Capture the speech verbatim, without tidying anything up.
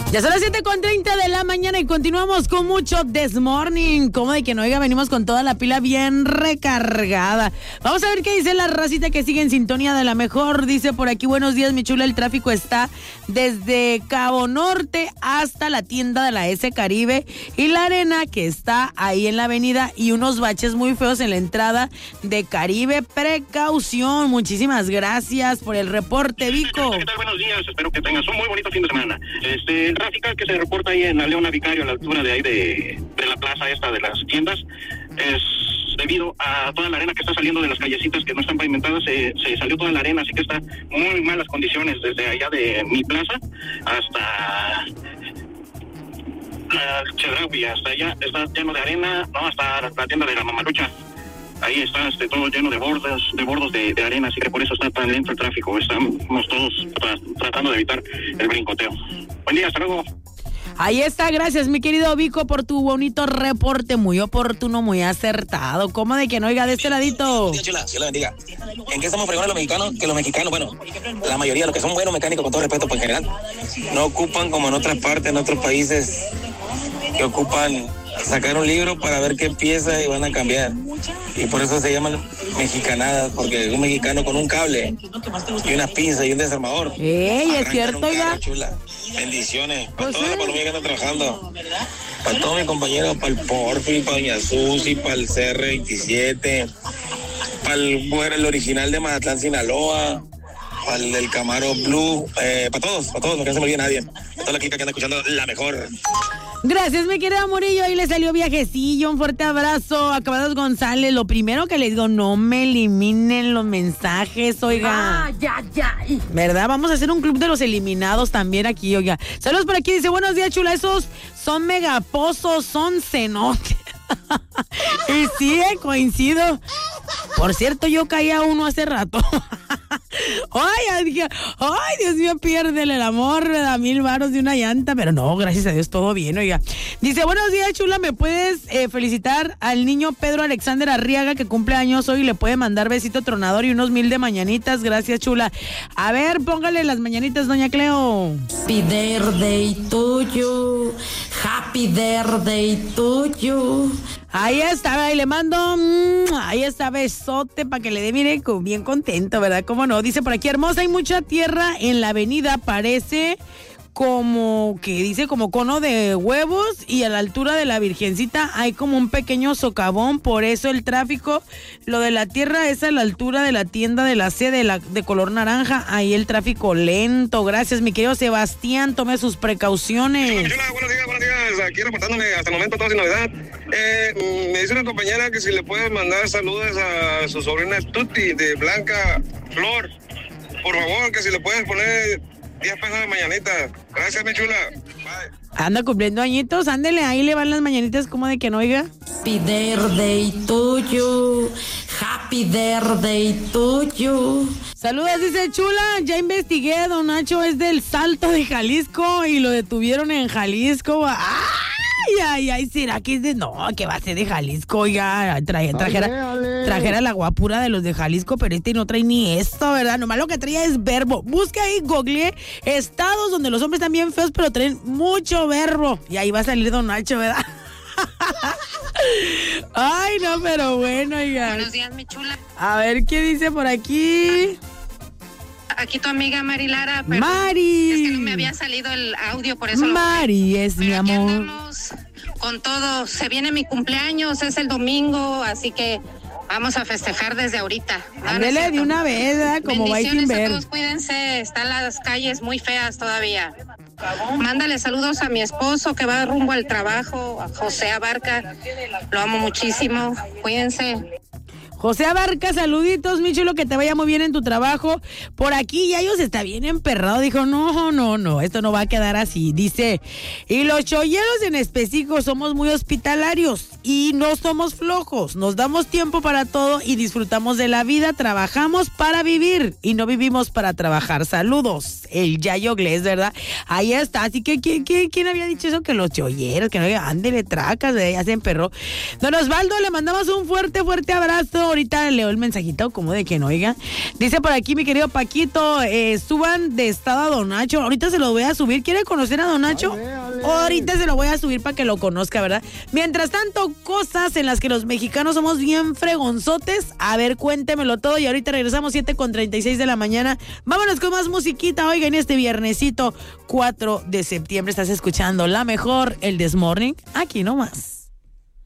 Ya son las siete con treinta de la mañana y continuamos con mucho This Morning. Como de que no, oiga, venimos con toda la pila bien recargada. Vamos a ver qué dice la racita que sigue en sintonía de la mejor. Dice por aquí, buenos días, mi chula. El tráfico está desde Cabo Norte hasta la tienda de la S Caribe y la arena que está ahí en la avenida y unos baches muy feos en la entrada de Caribe. Precaución. Muchísimas gracias por el reporte, Vico. ¿Qué tal? Buenos días. Espero que tengas un muy bonito fin de semana. Este... tráfico que se reporta ahí en la Leona Vicario, a la altura de ahí de, de la plaza esta de las tiendas, es debido a toda la arena que está saliendo de las callecitas que no están pavimentadas. Se, se salió toda la arena, así que está muy malas condiciones desde allá de mi plaza hasta uh, Chedraui, hasta allá está lleno de arena, no, hasta la tienda de la Mamalucha. Ahí está este, todo lleno de bordos, de bordos de, de arena, así que por eso está tan lento el tráfico. Estamos todos tra- tratando de evitar el brincoteo. Buen día, hasta luego. Ahí está, gracias mi querido Vico por tu bonito reporte, muy oportuno, muy acertado. ¿Cómo de que no, oiga, de este ladito? Dios, chula, Dios la bendiga. ¿En qué somos fregones los mexicanos? Que los mexicanos, bueno, la mayoría, los que son buenos mecánicos, con todo respeto, pues en general, no ocupan como en otras partes, en otros países, que ocupan sacar un libro para ver qué piezas y van a cambiar. Y por eso se llaman mexicanadas, porque un mexicano con un cable y unas pinzas y un desarmador. ¡Ey, es cierto, oiga! Chula. Bendiciones. Para Pues todas las sí. palomillas que están trabajando. Para todos mis compañeros, para el Porfi, para Doña Susi, para el C R veintisiete, para el, bueno, el original de Mazatlán, Sinaloa, para el del Camaro Blue, eh, para todos, para todos, no que no se me olvide nadie. Para toda la clica que anda escuchando la mejor. Gracias, mi querido Murillo. Ahí le salió viajecillo. Un fuerte abrazo. Acabados González. Lo primero que les digo, no me eliminen los mensajes, oiga. Ah, ya, ya. ¿Verdad? Vamos a hacer un club de los eliminados también aquí, oiga. Saludos por aquí. Dice, buenos días, chula. Esos son megapozos, son cenotes. Y sí, eh, coincido. Por cierto, yo caí a uno hace rato. Ay, dije, ay, Dios mío, piérdele el amor, me da mil varos de una llanta, pero no, gracias a Dios, todo bien, oiga. Dice, buenos días, chula, ¿me puedes eh, felicitar al niño Pedro Alexander Arriaga, que cumple años hoy, le puede mandar besito tronador y unos mil de mañanitas? Gracias, chula. A ver, póngale las mañanitas, doña Cleo. Happy birthday to you. Happy birthday to you. Ahí está, ahí le mando, mmm, ahí está, besote para que le dé, mire, bien contento, ¿verdad? ¿Cómo no? Dice por aquí, hermosa, hay mucha tierra en la avenida, parece como que dice como cono de huevos y a la altura de la Virgencita hay como un pequeño socavón, por eso el tráfico, lo de la tierra es a la altura de la tienda de la C de, la, de color naranja, ahí el tráfico lento. Gracias, mi querido Sebastián, tome sus precauciones. Hola, buenos días, buenos días, aquí reportándome hasta el momento todo sin novedad. Eh, me dice una compañera que si le puedes mandar saludos a su sobrina Tuti de Blanca Flor, por favor, que si le puedes poner diez pesos de mañanita. Gracias, mi chula. Bye. Anda cumpliendo añitos, ándele, ahí le van las mañanitas, como de que no, oiga. Happy birthday to you. Happy birthday to you. Saludos, dice chula, ya investigué, don Nacho es del Salto de Jalisco y lo detuvieron en Jalisco. Ay, ay, ay, ¿será que es de...? No, que va a ser de Jalisco, oiga, traje, trajera, Ale, ale. trajera la guapura de los de Jalisco, pero este no trae ni esto, ¿verdad? Nomás lo que traía es verbo. Busca ahí, google, estados donde los hombres están bien feos, pero traen mucho verbo. Y ahí va a salir don Nacho, ¿verdad? Ay, no, pero bueno, oiga. Buenos días, mi chula. A ver, ¿qué dice por aquí? Aquí tu amiga Mari Lara. Perdón, Mari. es que no me había salido el audio, por eso Mari lo es mi Pero aquí amor. andamos con todo. Se viene mi cumpleaños, es el domingo, así que vamos a festejar desde ahorita. No, no es Ándele cierto. de una vez, ¿verdad? Como va sin Bendiciones a ver. todos, cuídense. Están las calles muy feas todavía. Mándale saludos a mi esposo que va rumbo al trabajo, a José Abarca. Lo amo muchísimo. Cuídense. José Abarca, saluditos, mi chulo, que te vaya muy bien en tu trabajo. Por aquí ya ellos está bien emperrado. Dijo, no, no, no, esto no va a quedar así. Dice, y los cholleros en específico somos muy hospitalarios. y no somos flojos. Nos damos tiempo para todo y disfrutamos de la vida. Trabajamos para vivir y no vivimos para trabajar. Saludos. El Yayo Glés, ¿verdad? Ahí está. Así que, ¿quién, quién, quién había dicho eso? Que los cholleros, que no había, ándele, tracas, ¿verdad? Ya se emperró. Don Osvaldo, le mandamos un fuerte, fuerte abrazo. Ahorita leo el mensajito, como de que no, oiga. Dice por aquí mi querido Paquito, eh, suban de estado a Don Nacho. Ahorita se lo voy a subir. ¿Quiere conocer a Don Nacho? Ale, ale. Ahorita se lo voy a subir para que lo conozca, ¿verdad? Mientras tanto, cosas en las que los mexicanos somos bien fregonzotes. A ver, cuéntemelo todo. Y ahorita regresamos siete con treinta y seis de la mañana. Vámonos con más musiquita. Oigan, este viernesito cuatro de septiembre estás escuchando la mejor, el This Morning, aquí nomás.